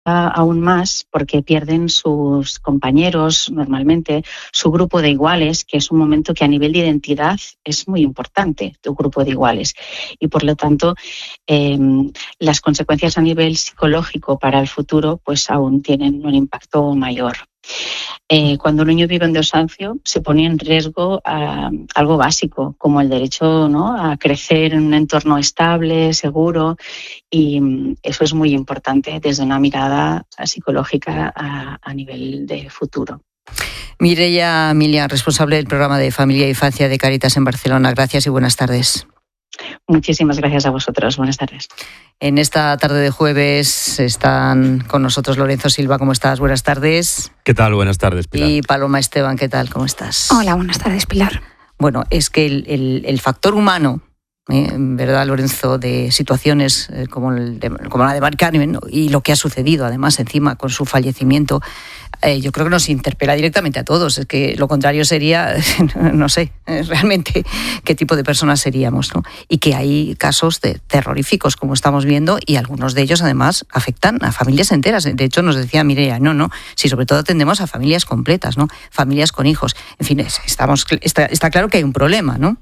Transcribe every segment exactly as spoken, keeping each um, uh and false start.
aún más porque pierden sus compañeros, normalmente su grupo de iguales, que es un momento que a nivel de identidad es muy importante, tu grupo de iguales. Y por lo tanto, eh, las consecuencias a nivel psicológico para el futuro pues aún tienen un impacto mayor. Eh, cuando un niño vive en desahucio se pone en riesgo a algo básico, como el derecho, ¿no?, a crecer en un entorno estable, seguro, y eso es muy importante desde una mirada psicológica a, a nivel de futuro. Mireia Milian, responsable del programa de Familia e Infancia de Cáritas en Barcelona. Gracias y buenas tardes. Muchísimas gracias a vosotros. Buenas tardes. En esta tarde de jueves están con nosotros Lorenzo Silva. ¿Cómo estás? Buenas tardes. ¿Qué tal? Buenas tardes, Pilar. Y Paloma Esteban. ¿Qué tal? ¿Cómo estás? Hola, buenas tardes, Pilar. Bueno, es que el, el, el factor humano, ¿eh?, ¿verdad, Lorenzo?, de situaciones eh, como, el de, como la de Mari Carmen, ¿no?, y lo que ha sucedido además encima con su fallecimiento, eh, yo creo que nos interpela directamente a todos. Es que lo contrario sería, no sé, realmente qué tipo de personas seríamos, ¿no? Y que hay casos de terroríficos, como estamos viendo, y algunos de ellos además afectan a familias enteras. De hecho, nos decía Mireia, no, no, si sobre todo atendemos a familias completas, ¿no?, familias con hijos. En fin, estamos, está, está claro que hay un problema, ¿no?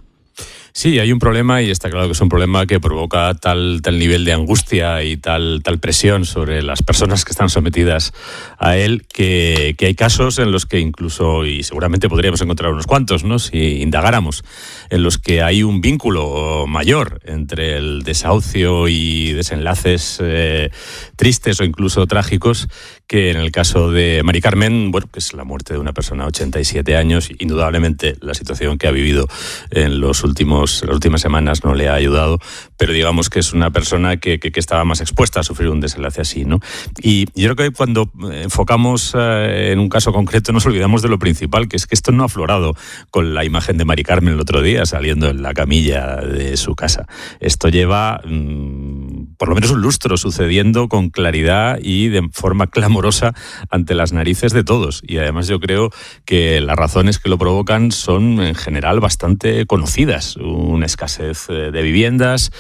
Sí, hay un problema y está claro que es un problema que provoca tal, tal nivel de angustia y tal, tal presión sobre las personas que están sometidas a él que, que hay casos en los que incluso, y seguramente podríamos encontrar unos cuantos, ¿no?, si indagáramos, en los que hay un vínculo mayor entre el desahucio y desenlaces eh, tristes o incluso trágicos que en el caso de Mari Carmen, bueno, que es la muerte de una persona de ochenta y siete años. Indudablemente la situación que ha vivido en los últimos, las últimas semanas no le ha ayudado, pero digamos que es una persona que, que, que estaba más expuesta a sufrir un desenlace así, ¿no? Y yo creo que cuando enfocamos eh, en un caso concreto nos olvidamos de lo principal, que es que esto no ha aflorado con la imagen de Mari Carmen el otro día saliendo en la camilla de su casa. Esto lleva mmm, por lo menos un lustro sucediendo con claridad y de forma clamorosa ante las narices de todos. Y además yo creo que las razones que lo provocan son en general bastante conocidas. Una escasez de viviendas,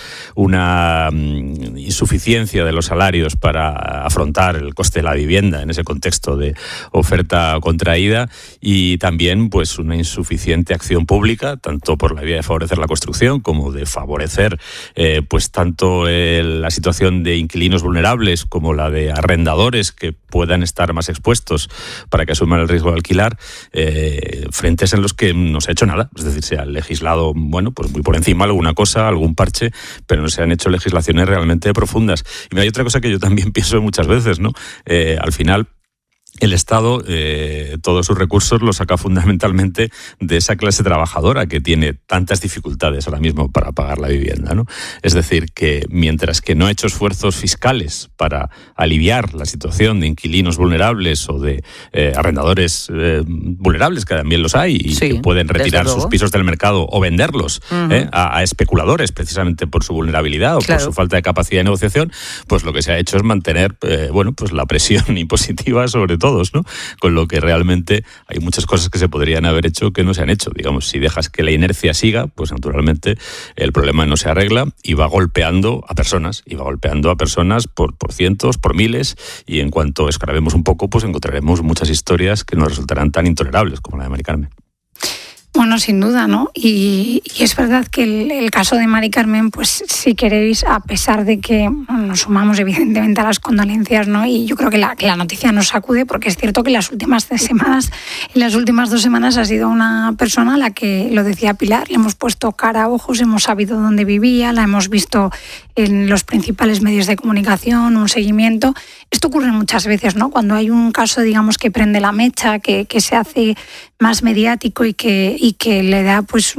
una insuficiencia de los salarios para afrontar el coste de la vivienda en ese contexto de oferta contraída, y también pues una insuficiente acción pública, tanto por la vía de favorecer la construcción como de favorecer eh, pues tanto el, la situación de inquilinos vulnerables como la de arrendadores que puedan estar más expuestos para que asuman el riesgo de alquilar, eh, frentes en los que no se ha hecho nada. Es decir, se ha legislado, bueno, pues muy por encima alguna cosa, algún parche, pero no se han hecho legislaciones realmente profundas. Y hay otra cosa que yo también pienso muchas veces, ¿no? Eh, al final, el Estado, eh, todos sus recursos los saca fundamentalmente de esa clase trabajadora que tiene tantas dificultades ahora mismo para pagar la vivienda, ¿no? Es decir, que mientras que no ha hecho esfuerzos fiscales para aliviar la situación de inquilinos vulnerables o de eh, arrendadores eh, vulnerables, que también los hay, y sí, que pueden retirar sus pisos del mercado o venderlos uh-huh. eh, a, a especuladores precisamente por su vulnerabilidad o claro. por su falta de capacidad de negociación, pues lo que se ha hecho es mantener eh, bueno, pues la presión impositiva sobre todo. Todos, ¿no? Con lo que realmente hay muchas cosas que se podrían haber hecho que no se han hecho. Digamos, si dejas que la inercia siga, pues naturalmente el problema no se arregla y va golpeando a personas, y va golpeando a personas por, por cientos, por miles, y en cuanto escarbemos un poco, pues encontraremos muchas historias que nos resultarán tan intolerables como la de Mari Carmen. Bueno, sin duda, ¿no? Y, y es verdad que el, el caso de Mari Carmen, pues si queréis, a pesar de que bueno, nos sumamos evidentemente a las condolencias, ¿no? Y yo creo que la, que la noticia nos sacude, porque es cierto que las últimas semanas, en las últimas dos semanas ha sido una persona a la que, lo decía Pilar, le hemos puesto cara a ojos, hemos sabido dónde vivía, la hemos visto en los principales medios de comunicación, un seguimiento. Esto ocurre muchas veces, ¿no? Cuando hay un caso, digamos, que prende la mecha, que, que se hace más mediático y que, y que le da pues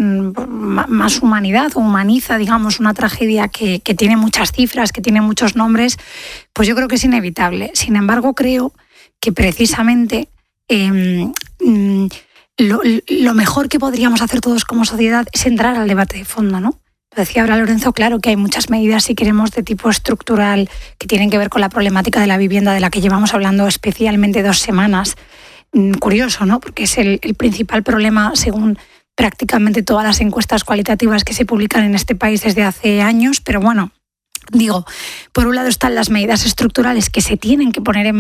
más humanidad o humaniza, digamos, una tragedia que, que tiene muchas cifras, que tiene muchos nombres, pues yo creo que es inevitable. Sin embargo, creo que precisamente eh, lo, lo mejor que podríamos hacer todos como sociedad es entrar al debate de fondo, ¿no? Lo decía ahora Lorenzo, claro que hay muchas medidas, si queremos, de tipo estructural que tienen que ver con la problemática de la vivienda, de la que llevamos hablando especialmente dos semanas. Curioso, ¿no? Porque es el, el principal problema, según prácticamente todas las encuestas cualitativas que se publican en este país desde hace años, pero bueno, Digo, por un lado están las medidas estructurales que se tienen que poner en